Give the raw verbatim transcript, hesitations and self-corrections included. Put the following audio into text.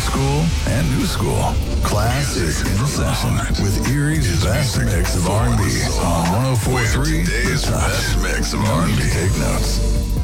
school and new school. Class is in session with Erie's best mix of R and B on one oh four point three The Touch. Best mix of R and B. Take notes.